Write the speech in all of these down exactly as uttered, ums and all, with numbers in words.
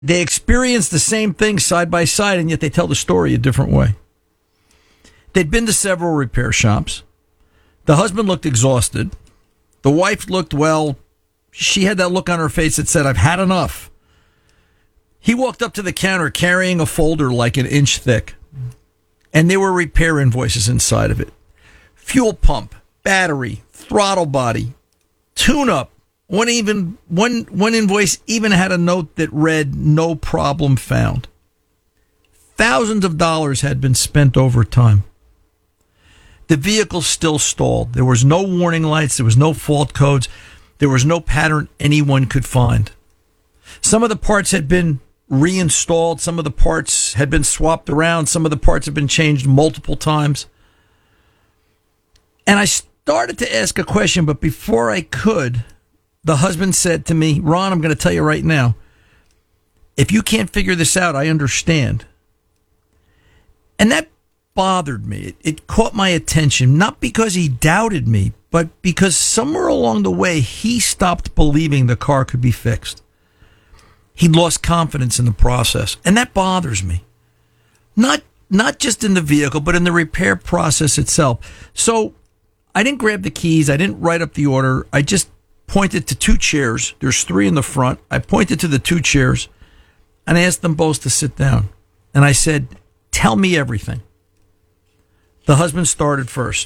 They experience the same thing side by side, and yet they tell the story a different way. They'd been to several repair shops. The husband looked exhausted. The wife looked, well, she had that look on her face that said, I've had enough. He walked up to the counter carrying a folder like an inch thick, and there were repair invoices inside of it. Fuel pump, battery, throttle body, tune-up. One even one one invoice even had a note that read, no problem found. Thousands of dollars had been spent over time. The vehicle still stalled. There was no warning lights. There was no fault codes. There was no pattern anyone could find. Some of the parts had been reinstalled. Some of the parts had been swapped around. Some of the parts had been changed multiple times. And I started to ask a question, but before I could, the husband said to me, Ron, I'm going to tell you right now, if you can't figure this out, I understand. And that bothered me. It, it caught my attention, not because he doubted me, but because somewhere along the way, he stopped believing the car could be fixed. He lost confidence in the process, and that bothers me. Not, not just in the vehicle, but in the repair process itself. So I didn't grab the keys. I didn't write up the order. I just pointed to two chairs. There's three in the front. I pointed to the two chairs, and I asked them both to sit down. And I said, tell me everything. The husband started first.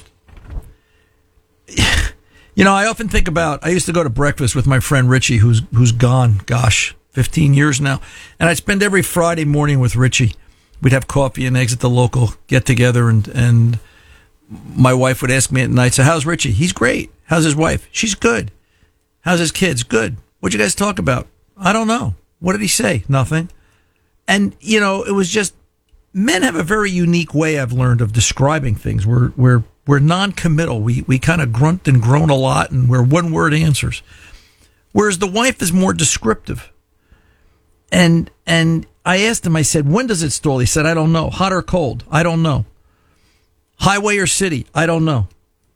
You know, I often think about, I used to go to breakfast with my friend Richie, who's who's gone, gosh, fifteen years now. And I'd spend every Friday morning with Richie. We'd have coffee and eggs at the local get-together, and, and my wife would ask me at night, so how's Richie? He's great. How's his wife? She's good. How's his kids? Good. What'd you guys talk about? I don't know. What did he say? Nothing. And, you know, it was just, men have a very unique way, I've learned, of describing things. We're we're we're non-committal. We we kind of grunt and groan a lot, and we're one-word answers. Whereas the wife is more descriptive. And and I asked him, I said, when does it stall? He said, I don't know. Hot or cold? I don't know. Highway or city? I don't know.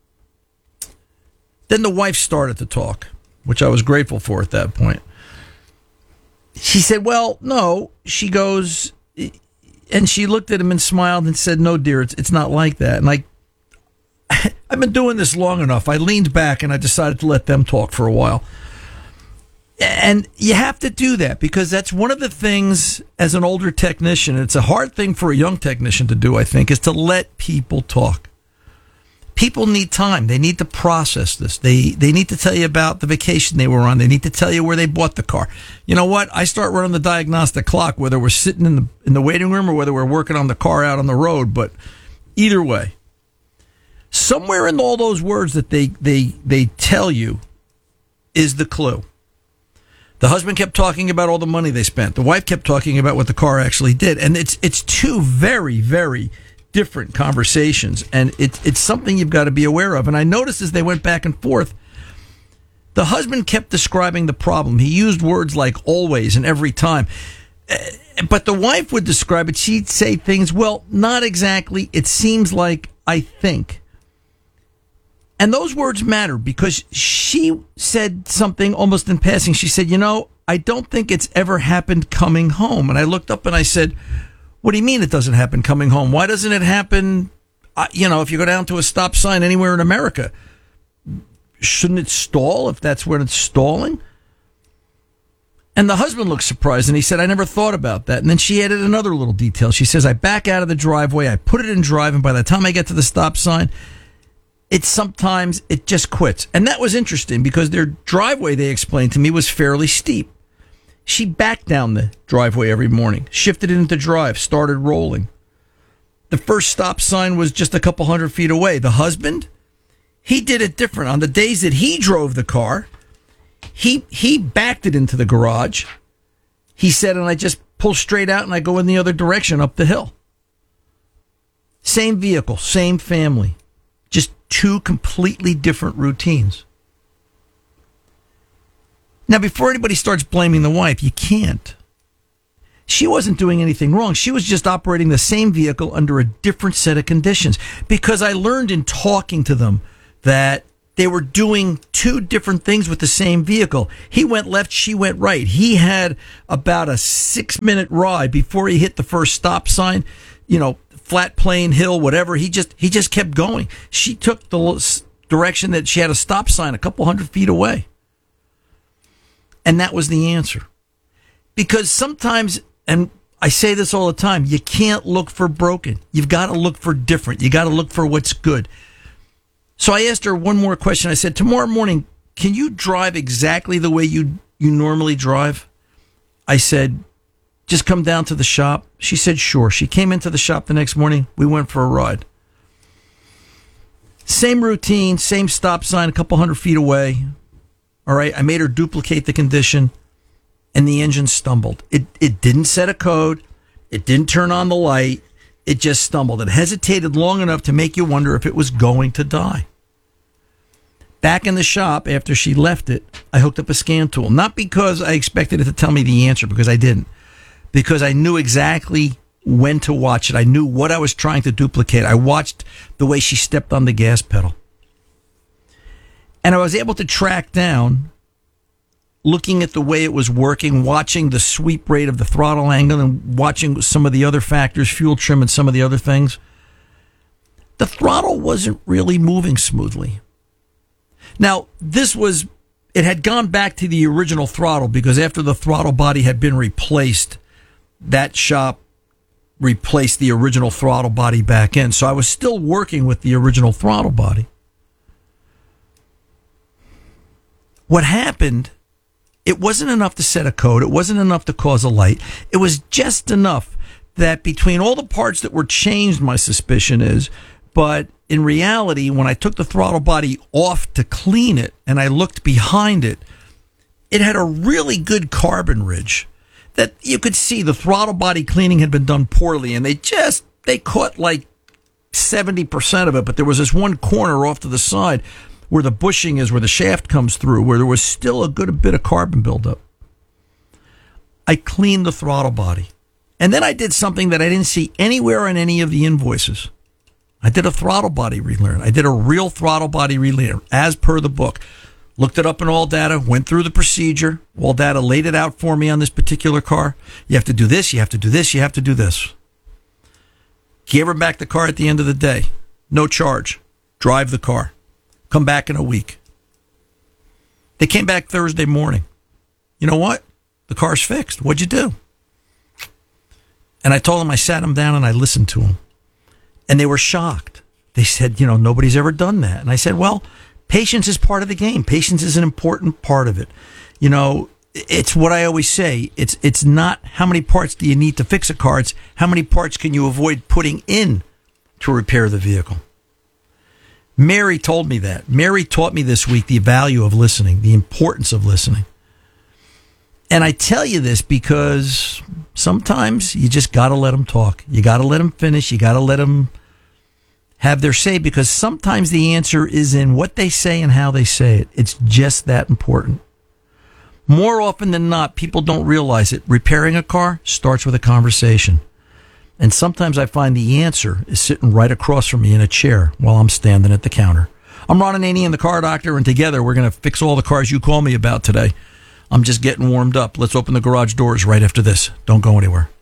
Then the wife started to talk, which I was grateful for at that point. She said, well, no. She goes, and she looked at him and smiled and said, no, dear, it's, it's not like that. And I, I've been doing this long enough. I leaned back and I decided to let them talk for a while. And you have to do that because that's one of the things as an older technician, it's a hard thing for a young technician to do, I think, is to let people talk. People need time. They need to process this. They they need to tell you about the vacation they were on. They need to tell you where they bought the car. You know what? I start running the diagnostic clock, whether we're sitting in the in the waiting room or whether we're working on the car out on the road. But either way, somewhere in all those words that they they they tell you is the clue. The husband kept talking about all the money they spent. The wife kept talking about what the car actually did. And it's it's two very, very different conversations. And it's it's something you've got to be aware of. And I noticed as they went back and forth, the husband kept describing the problem. He used words like always and every time. But the wife would describe it. She'd say things, well, not exactly. It seems like, I think. And those words matter because she said something almost in passing. She said, you know, I don't think it's ever happened coming home. And I looked up and I said, what do you mean it doesn't happen coming home? Why doesn't it happen, uh, you know, if you go down to a stop sign anywhere in America? Shouldn't it stall if that's where it's stalling? And the husband looked surprised and he said, I never thought about that. And then she added another little detail. She says, I back out of the driveway, I put it in drive, and by the time I get to the stop sign, it's sometimes it just quits. And that was interesting because their driveway, they explained to me, was fairly steep. She backed down the driveway every morning, shifted it into drive, started rolling. The first stop sign was just a couple hundred feet away. The husband, he did it different. On the days that he drove the car, he he backed it into the garage. He said, and I just pull straight out and I go in the other direction up the hill. Same vehicle, same family. Just two completely different routines. Now, before anybody starts blaming the wife, you can't. She wasn't doing anything wrong. She was just operating the same vehicle under a different set of conditions. Because I learned in talking to them that they were doing two different things with the same vehicle. He went left, she went right. He had about a six minute ride before he hit the first stop sign, you know, flat plane, hill, whatever. He just, he just kept going. She took the direction that she had a stop sign a couple hundred feet away. And that was the answer. Because sometimes, and I say this all the time, you can't look for broken. You've got to look for different. You got to look for what's good. So I asked her one more question. I said, tomorrow morning, can you drive exactly the way you, you normally drive? I said, just come down to the shop. She said, sure. She came into the shop the next morning. We went for a ride. Same routine, same stop sign, a couple hundred feet away. All right. I made her duplicate the condition, and the engine stumbled. It, it didn't set a code. It didn't turn on the light. It just stumbled. It hesitated long enough to make you wonder if it was going to die. Back in the shop, after she left it, I hooked up a scan tool. Not because I expected it to tell me the answer, because I didn't. Because I knew exactly when to watch it. I knew what I was trying to duplicate. I watched the way she stepped on the gas pedal. And I was able to track down, looking at the way it was working, watching the sweep rate of the throttle angle, and watching some of the other factors, fuel trim and some of the other things. The throttle wasn't really moving smoothly. Now, this was, it had gone back to the original throttle because after the throttle body had been replaced, that shop replaced the original throttle body back in. So I was still working with the original throttle body. What happened, it wasn't enough to set a code. It wasn't enough to cause a light. It was just enough that between all the parts that were changed, my suspicion is, but in reality, when I took the throttle body off to clean it and I looked behind it, it had a really good carbon ridge that you could see the throttle body cleaning had been done poorly, and they just, they caught like seventy percent of it, but there was this one corner off to the side where the bushing is, where the shaft comes through, where there was still a good bit of carbon buildup. I cleaned the throttle body. And then I did something that I didn't see anywhere on any of the invoices. I did a throttle body relearn. I did a real throttle body relearn as per the book. Looked it up in ALLDATA, went through the procedure. ALLDATA laid it out for me on this particular car. You have to do this, you have to do this, you have to do this. Gave her back the car at the end of the day. No charge. Drive the car. Come back in a week. They came back Thursday morning. You know what? The car's fixed. What'd you do? And I told them, I sat them down and I listened to them. And they were shocked. They said, you know, nobody's ever done that. And I said, well, patience is part of the game. Patience is an important part of it. You know, it's what I always say. It's it's not how many parts do you need to fix a car. It's how many parts can you avoid putting in to repair the vehicle. Mary told me that. Mary taught me this week the value of listening, the importance of listening. And I tell you this because sometimes you just got to let them talk. You got to let them finish. You got to let them have their say, because sometimes the answer is in what they say and how they say it. It's just that important. More often than not, people don't realize it. Repairing a car starts with a conversation. And sometimes I find the answer is sitting right across from me in a chair while I'm standing at the counter. I'm Ron Ananian, the Car Doctor, and together we're going to fix all the cars you call me about today. I'm just getting warmed up. Let's open the garage doors right after this. Don't go anywhere.